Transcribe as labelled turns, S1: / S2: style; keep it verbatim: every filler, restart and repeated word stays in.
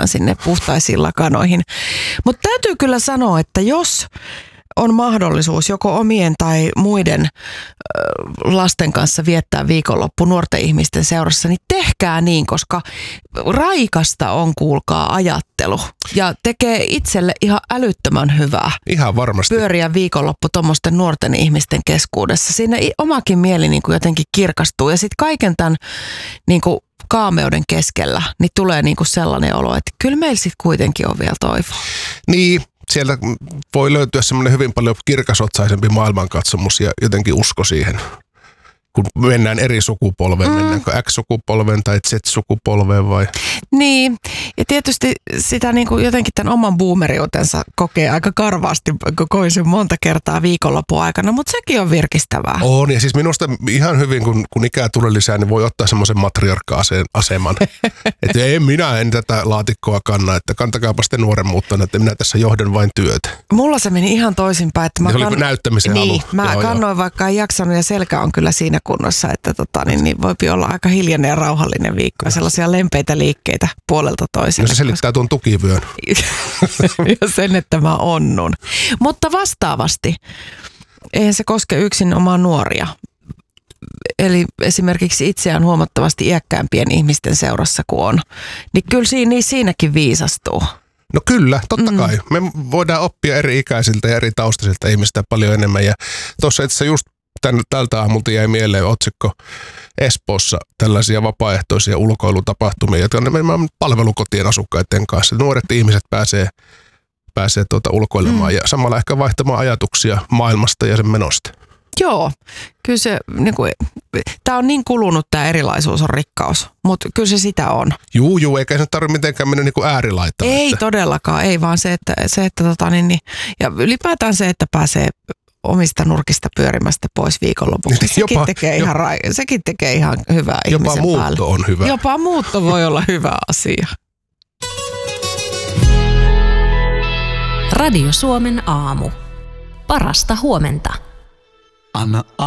S1: suuntaan sinne puhtaisiin lakanoihin. Mutta täytyy kyllä sanoa, että jos on mahdollisuus joko omien tai muiden ö, lasten kanssa viettää viikonloppu nuorten ihmisten seurassa, niin tehkää niin, koska raikasta on, kuulkaa, ajattelu ja tekee itselle ihan älyttömän hyvää.
S2: Ihan varmasti.
S1: Pyöriä viikonloppu tuommoisten nuorten ihmisten keskuudessa. Siinä omakin mieli niin kuin jotenkin kirkastuu ja sitten kaiken tämän niin kuin kaameuden keskellä niin tulee niin kuin sellainen olo, että kyllä meillä sitten kuitenkin on vielä toivoa.
S2: Niin. Sieltä voi löytyä semmoinen hyvin paljon kirkasotsaisempi maailmankatsomus ja jotenkin usko siihen, kun mennään eri sukupolveen, mm. mennäänkö X-sukupolveen tai Z-sukupolveen vai?
S1: Niin, ja tietysti sitä niin kuin jotenkin tämän oman boomeriutensa kokee aika karvaasti, kun koin sen monta kertaa viikonlopun aikana, mutta sekin on virkistävää.
S2: On, ja siis minusta ihan hyvin, kun, kun ikää tulee lisää, niin voi ottaa semmoisen matriarkka-aseman. Että ei minä en tätä laatikkoa kanna, että kantakaapa sitten nuoren muuttana, että minä tässä johdan vain työtä.
S1: Mulla se meni ihan toisinpäin. Että mä
S2: se
S1: kann...
S2: oli näyttämisen
S1: niin,
S2: halu.
S1: Mä joo, kannoin, joo. Vaikka ei jaksanut ja selkä on kyllä siinä kunnossa, että tota, niin, niin voipi olla aika hiljainen ja rauhallinen viikko ja sellaisia lempeitä liikkeitä puolelta toiselle.
S2: No se selittää tuon tukivyön.
S1: Ja sen, että mä onnun. Mutta vastaavasti, eihän se koske yksin omaa nuoria. Eli esimerkiksi itseään huomattavasti iäkkäämpien ihmisten seurassa kuin on. Niin kyllä siinä, niin siinäkin viisastuu.
S2: No kyllä, totta kai. Mm. Me voidaan oppia eri ikäisiltä ja eri taustaisilta ihmistä paljon enemmän. Ja tuossa itse asiassa just tän, tältä aamulta jäi mieleen otsikko Espoossa tällaisia vapaaehtoisia ulkoilutapahtumia, jotka on nimenomaan palvelukotien asukkaiden kanssa. Nuoret ihmiset pääsee, pääsee tuota ulkoilemaan mm. ja samalla ehkä vaihtamaan ajatuksia maailmasta ja sen menosta. Joo,
S1: kyllä se, niin kuin, tämä on niin kulunut, tämä erilaisuus on rikkaus, mutta kyllä se sitä on.
S2: Juu, juu, eikä se tarvitse mitenkään mennä niin kuin äärilaitaan.
S1: Ei
S2: että.
S1: todellakaan, ei vaan se, että, se, että tota, niin, niin, ja ylipäätään se, että pääsee omista nurkista pyörimästä pois viikonlopuksi. Sekin, jopa, tekee ihan, ra- sekin tekee ihan hyvää ihmisen
S2: päälle. Jopa muutto
S1: päälle.
S2: on hyvä.
S1: Jopa muutto voi olla hyvä asia.
S3: Radio Suomen aamu. Parasta huomenta.
S4: Anna